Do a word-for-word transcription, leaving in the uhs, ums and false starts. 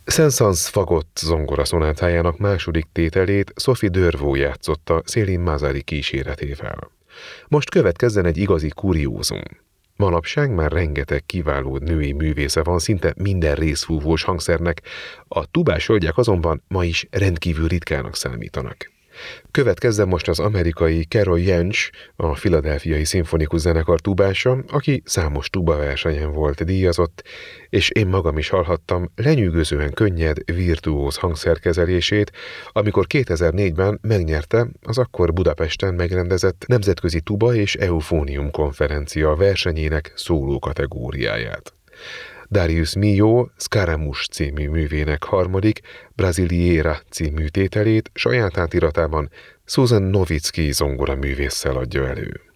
Saint-Saëns fagott zongoraszonátájának második tételét Sophie Dervaux játszotta Céline Mazary kíséretével. Most következzen egy igazi kuriózum. Manapság már rengeteg kiváló női művésze van szinte minden részfúvós hangszernek, a tubás hölgyek azonban ma is rendkívül ritkának számítanak. Következzen most az amerikai Carol Jensch, a Philadelphiai Szimfonikus Zenekar tubása, aki számos tubaversenyen volt díjazott, és én magam is hallhattam lenyűgözően könnyed, virtuóz hangszerkezelését, amikor kétezer-négyben megnyerte az akkor Budapesten megrendezett Nemzetközi Tuba és Eufónium konferencia versenyének szóló kategóriáját. Darius Milhaud Scaramouche című művének harmadik, Brasiliera című tételét saját átiratában Susan Novitsky zongora művésszel adja elő.